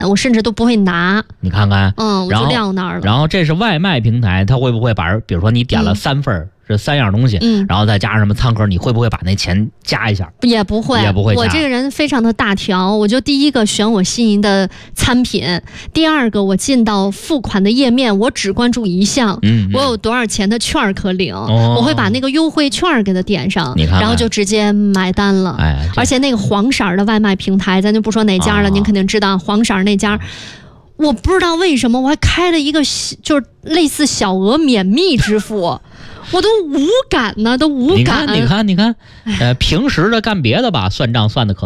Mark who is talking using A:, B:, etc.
A: 我甚至都不会拿。
B: 你看看，
A: 我就撂那儿了。
B: 然后这是外卖平台，它会不会把，比如说你点了3份这3样东西，然后再加上什么餐盒，你会不会把那钱加一下？
A: 也不会，我这个人非常的大条，我就第一个选我心仪的餐品，第二个我进到付款的页面，我只关注一项，我有多少钱的券可领，我会把那个优惠券给它点上，然后就直接买单了。而且那个黄色的外卖平台，咱就不说哪家了，您肯定知道黄色那家。我不知道为什么我还开了一个就是类似小额免密支付，我都无感呢，都无感。
B: 你看，平时的干别的吧，算账算的可